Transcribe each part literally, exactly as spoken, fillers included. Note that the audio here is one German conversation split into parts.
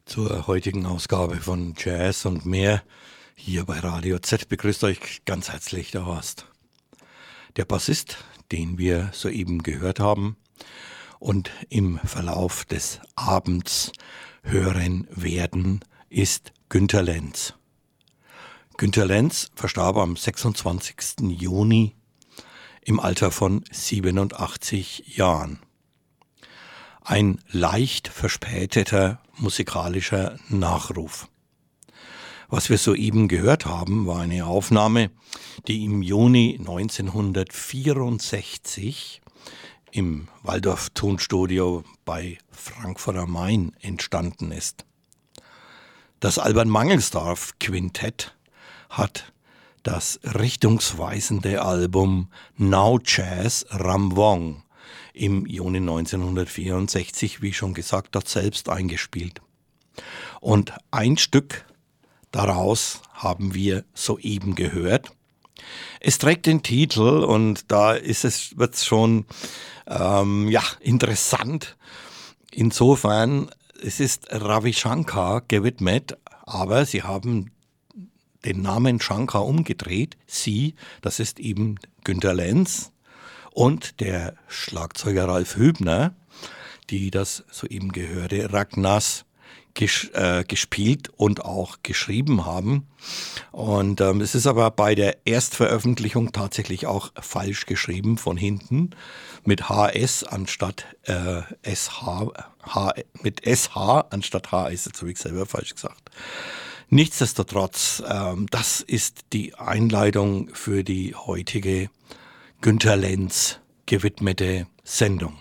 Zur heutigen Ausgabe von Jazz und mehr hier bei Radio Z begrüßt euch ganz herzlich der Horst. Der Bassist, den wir soeben gehört haben und im Verlauf des Abends hören werden, ist Günter Lenz. Günter Lenz verstarb am sechsundzwanzigsten Juni im Alter von siebenundachtzig Jahren. Ein leicht verspäteter musikalischer Nachruf. Was wir soeben gehört haben, war eine Aufnahme, die im Juni neunzehnhundertvierundsechzig im Waldorf Tonstudio bei Frankfurt am Main entstanden ist. Das Albert Mangelsdorff Quintett hat das richtungsweisende Album Now Jazz Ram Wong im Juni neunzehnhundertvierundsechzig, wie schon gesagt, dort selbst eingespielt. Und ein Stück daraus haben wir soeben gehört. Es trägt den Titel und da ist es, wird es schon ähm, ja, interessant. Insofern, es ist Ravi Shankar gewidmet, aber sie haben den Namen Shankar umgedreht. Sie, das ist eben Günter Lenz, und der Schlagzeuger Ralf Hübner, die das soeben gehörte, Ragnas ges- äh, gespielt und auch geschrieben haben. Und ähm, es ist aber bei der Erstveröffentlichung tatsächlich auch falsch geschrieben von hinten mit H S anstatt äh, S H, H, mit S H anstatt H S, jetzt habe ich selber falsch gesagt. Nichtsdestotrotz, ähm, das ist die Einleitung für die heutige Günter Lenz gewidmete Sendung.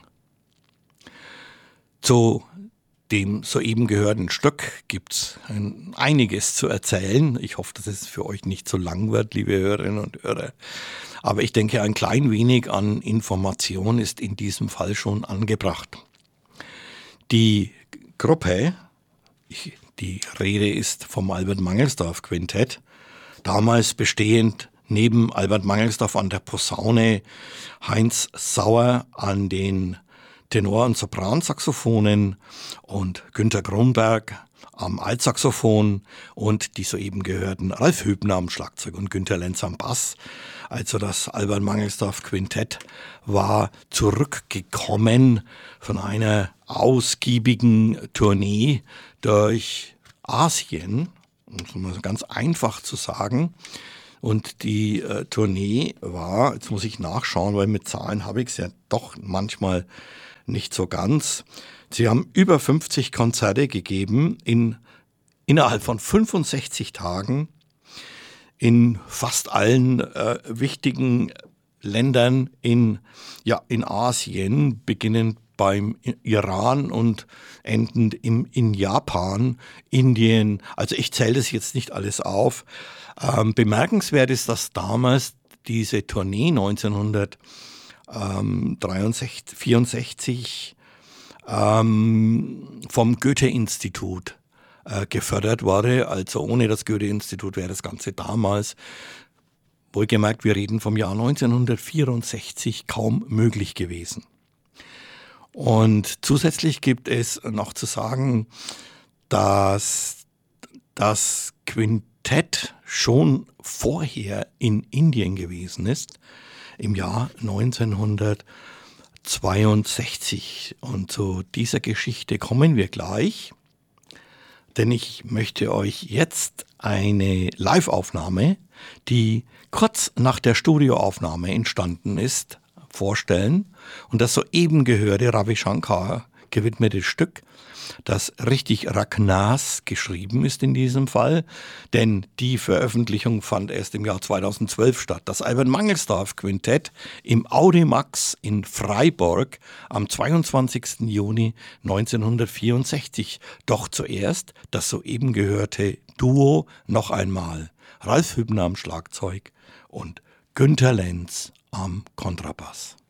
Zu dem soeben gehörten Stück gibt es einiges zu erzählen. Ich hoffe, dass es für euch nicht zu lang wird, liebe Hörerinnen und Hörer. Aber ich denke, ein klein wenig an Information ist in diesem Fall schon angebracht. Die Gruppe, ich, die Rede ist vom Albert Mangelsdorff Quintett, damals bestehend neben Albert Mangelsdorff an der Posaune, Heinz Sauer an den Tenor- und Sopransaxophonen und Günter Kronberg am Altsaxophon und die soeben gehörten Ralf Hübner am Schlagzeug und Günter Lenz am Bass. Also das Albert Mangelsdorff Quintett war zurückgekommen von einer ausgiebigen Tournee durch Asien, um es ganz einfach zu sagen. Und die äh, Tournee war, jetzt muss ich nachschauen, weil mit Zahlen habe ich es ja doch manchmal nicht so ganz. Sie haben über fünfzig Konzerte gegeben in innerhalb von fünfundsechzig Tagen in fast allen äh, wichtigen Ländern in, ja, in Asien, beginnend beim Iran und endend im, in Japan, Indien. Also ich zähle das jetzt nicht alles auf. Ähm, bemerkenswert ist, dass damals diese Tournee neunzehnhundertvierundsechzig ähm, vom Goethe-Institut äh, gefördert wurde. Also ohne das Goethe-Institut wäre das Ganze damals, wohlgemerkt, wir reden vom Jahr neunzehnhundertvierundsechzig, kaum möglich gewesen. Und zusätzlich gibt es noch zu sagen, dass das Quintett schon vorher in Indien gewesen ist, im Jahr neunzehnhundertzweiundsechzig. Und zu dieser Geschichte kommen wir gleich, denn ich möchte euch jetzt eine Live-Aufnahme, die kurz nach der Studioaufnahme entstanden ist, vorstellen. Und das soeben gehörte Ravi Shankar gewidmete Stück, das richtig Ragnas geschrieben ist in diesem Fall, denn die Veröffentlichung fand erst im Jahr zweitausendzwölf statt. Das Albert Mangelsdorff Quintett im Audimax in Freiburg am zweiundzwanzigsten Juni neunzehnhundertvierundsechzig. Doch zuerst das soeben gehörte Duo noch einmal. Ralf Hübner am Schlagzeug und Günter Lenz am Kontrabass.